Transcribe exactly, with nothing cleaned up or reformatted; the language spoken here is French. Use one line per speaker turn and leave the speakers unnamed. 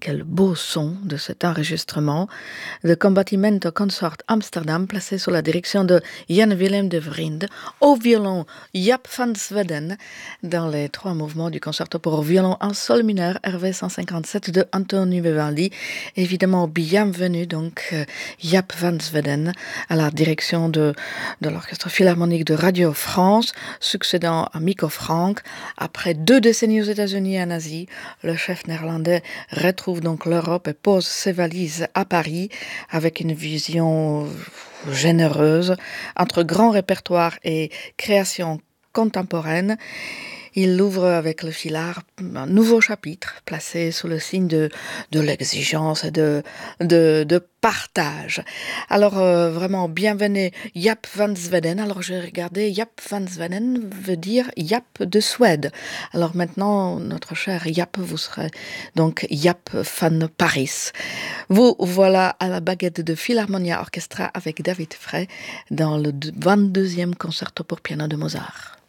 quel beau son de cet enregistrement. Le Combattimento Consort Amsterdam, placé sous la direction de Jan Willem de Vriend, au violon Jaap van Zweden, dans les trois mouvements du concerto pour violon en sol mineur R V cent cinquante-sept de Antonio Vivaldi. Évidemment, bienvenue donc Jaap van Zweden à la direction de, de l'Orchestre Philharmonique de Radio France, succédant à Mico Frank. Après deux décennies aux États-Unis et en Asie, le chef néerlandais retrouve donc l'Europe et pose ses valises à Paris avec une vision généreuse entre grand répertoire et création contemporaine. Il ouvre avec le Philhar un nouveau chapitre placé sous le signe de, de l'exigence et de, de, de partage. Alors euh, vraiment, bienvenue Jaap van Zweden. Alors j'ai regardé, Jaap van Zweden veut dire Jaap de Suède. Alors maintenant, notre cher Jaap, vous serez donc Jaap van Paris. Vous voilà à la baguette de Philharmonia Orchestra avec David Frey dans le vingt-deuxième concerto pour piano de Mozart.